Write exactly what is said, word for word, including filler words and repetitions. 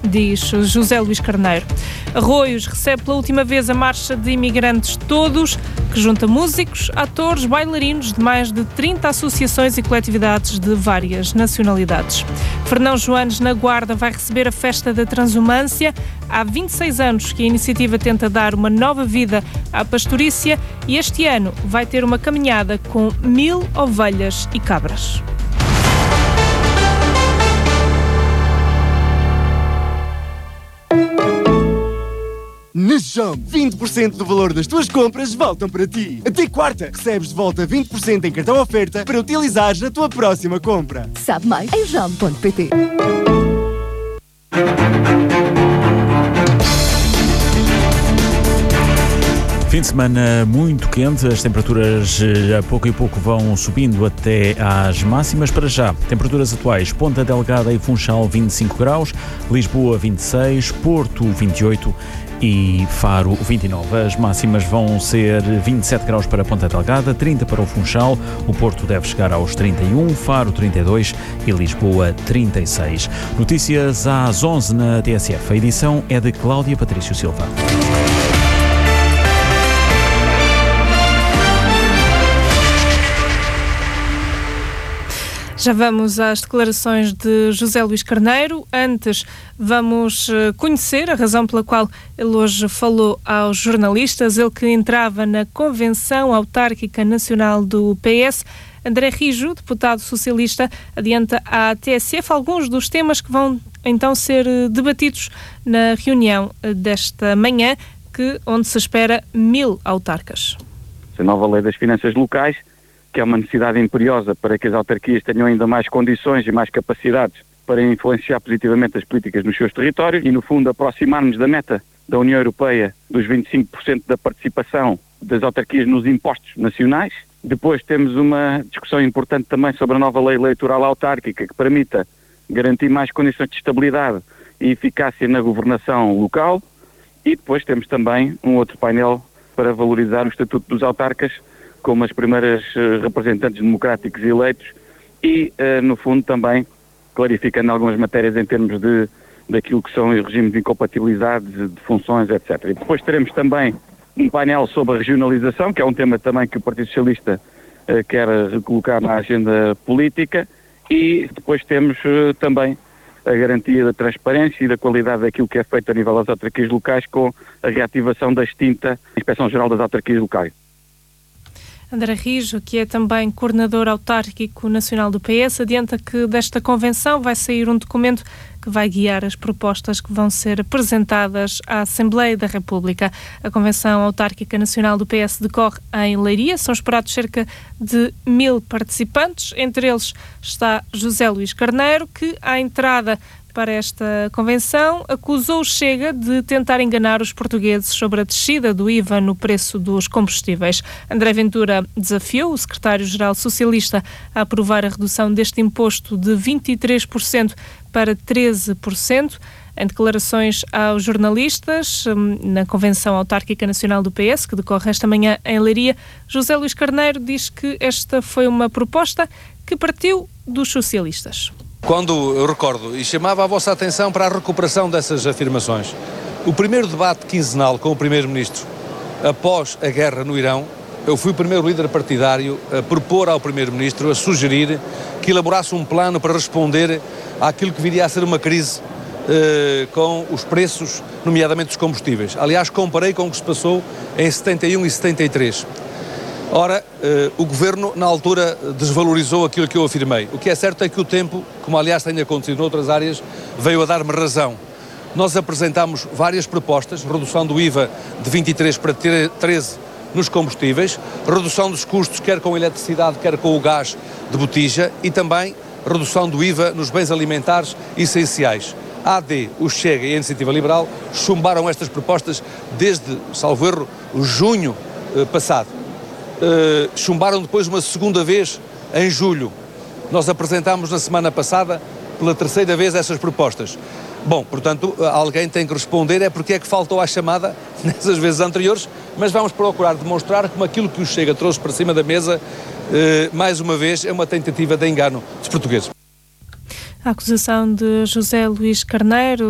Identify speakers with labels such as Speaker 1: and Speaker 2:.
Speaker 1: diz José Luís Carneiro. Arroios recebe pela última vez a Marcha de Imigrantes Todos, que junta músicos, atores, bailarinos de mais de trinta associações e coletividades de várias nacionalidades. Fernão Joanes, na Guarda, vai receber a Festa da Transumância. Há vinte e seis anos que a iniciativa tenta dar uma nova vida à pastorícia e este ano vai ter uma caminhada com mil ovelhas e cabras.
Speaker 2: Na Jump, vinte por cento do valor das tuas compras voltam para ti. Até quarta, recebes de volta vinte por cento em cartão oferta para utilizares na tua próxima compra.
Speaker 3: Sabe mais em jump ponto pt.
Speaker 4: Fim de semana muito quente, as temperaturas a pouco e pouco vão subindo até às máximas. Para já, temperaturas atuais: Ponta Delgada e Funchal vinte e cinco graus, Lisboa vinte e seis, Porto vinte e oito e Faro vinte e nove. As máximas vão ser vinte e sete graus para Ponta Delgada, trinta para o Funchal, o Porto deve chegar aos trinta e um, Faro trinta e dois e Lisboa trinta e seis. Notícias às onze na T S F. A edição é de Cláudia Patrício Silva.
Speaker 1: Já vamos às declarações de José Luís Carneiro. Antes, vamos conhecer a razão pela qual ele hoje falou aos jornalistas. Ele que entrava na Convenção Autárquica Nacional do P S. André Rijo, deputado socialista, adianta à T S F alguns dos temas que vão então ser debatidos na reunião desta manhã, que, onde se espera mil autarcas.
Speaker 5: A nova lei das finanças locais, que é uma necessidade imperiosa para que as autarquias tenham ainda mais condições e mais capacidades para influenciar positivamente as políticas nos seus territórios e, no fundo, aproximar-nos da meta da União Europeia dos vinte e cinco por cento da participação das autarquias nos impostos nacionais. Depois temos uma discussão importante também sobre a nova lei eleitoral autárquica, que permita garantir mais condições de estabilidade e eficácia na governação local. E depois temos também um outro painel para valorizar o estatuto dos autarcas como as primeiras uh, representantes democráticos eleitos e, uh, no fundo, também clarificando algumas matérias em termos de daquilo que são os regimes de incompatibilidade, de, de funções, etcétera. E depois teremos também um painel sobre a regionalização, que é um tema também que o Partido Socialista uh, quer recolocar na agenda política, e depois temos uh, também a garantia da transparência e da qualidade daquilo que é feito a nível das autarquias locais com a reativação da extinta Inspeção-Geral das Autarquias Locais.
Speaker 1: André Rijo, que é também coordenador autárquico nacional do P S, adianta que desta convenção vai sair um documento que vai guiar as propostas que vão ser apresentadas à Assembleia da República. A Convenção Autárquica Nacional do P S decorre em Leiria. São esperados cerca de mil participantes. Entre eles está José Luís Carneiro, que, à entrada para esta convenção, acusou o Chega de tentar enganar os portugueses sobre a descida do I V A no preço dos combustíveis. André Ventura desafiou o secretário-geral socialista a aprovar a redução deste imposto de vinte e três por cento para treze por cento. Em declarações aos jornalistas, na Convenção Autárquica Nacional do P S, que decorre esta manhã em Leiria, José Luís Carneiro diz que esta foi uma proposta que partiu dos socialistas.
Speaker 6: Quando eu recordo e chamava a vossa atenção para a recuperação dessas afirmações, o primeiro debate quinzenal com o Primeiro-Ministro após a guerra no Irão, eu fui o primeiro líder partidário a propor ao Primeiro-Ministro, a sugerir que elaborasse um plano para responder àquilo que viria a ser uma crise eh, com os preços, nomeadamente dos combustíveis. Aliás, comparei com o que se passou em setenta e um e setenta e três. Ora, eh, o Governo, na altura, desvalorizou aquilo que eu afirmei. O que é certo é que o tempo, como aliás tem acontecido noutras áreas, veio a dar-me razão. Nós apresentámos várias propostas, redução do I V A de vinte e três para treze nos combustíveis, redução dos custos quer com a eletricidade, quer com o gás de botija e também redução do I V A nos bens alimentares essenciais. A A D, o Chega e a Iniciativa Liberal chumbaram estas propostas desde, salvo erro, junho eh, passado. Uh, chumbaram depois uma segunda vez em julho. Nós apresentámos na semana passada pela terceira vez essas propostas. Bom, portanto, alguém tem que responder é porque é que faltou à chamada nessas vezes anteriores, mas vamos procurar demonstrar como aquilo que o Chega trouxe para cima da mesa, uh, mais uma vez, é uma tentativa de engano dos portugueses.
Speaker 1: A acusação de José Luís Carneiro